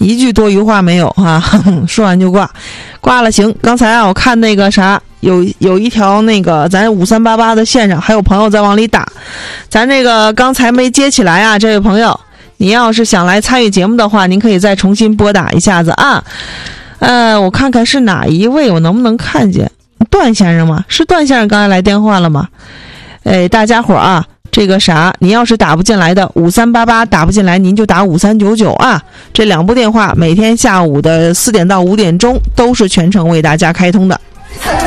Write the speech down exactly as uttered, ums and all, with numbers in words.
一句多余话没有哈、啊，说完就挂，挂了行。刚才啊，我看那个啥，有有一条那个咱五三八八的线上还有朋友在往里打，咱这个刚才没接起来啊，这位朋友，你要是想来参与节目的话，您可以再重新拨打一下子啊。呃，我看看是哪一位，我能不能看见？段先生吗？是段先生刚才来电话了吗？哎，大家伙儿啊，这个啥，你要是打不进来的，五三八八打不进来，您就打五三九九啊。这两部电话每天下午的四点到五点钟都是全程为大家开通的。